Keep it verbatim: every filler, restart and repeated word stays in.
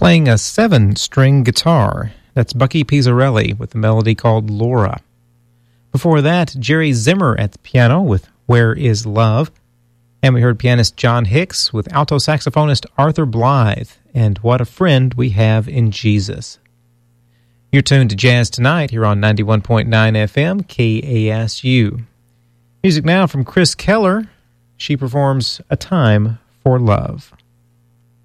playing a seven-string guitar. That's Bucky Pizzarelli with a melody called Laura. Before that, Jerry Zimmer at the piano with Where Is Love? And we heard pianist John Hicks with alto saxophonist Arthur Blythe and What a Friend We Have in Jesus. You're tuned to Jazz Tonight here on ninety-one point nine F M K A S U. Music now from Chris Keller. She performs A Time for Love.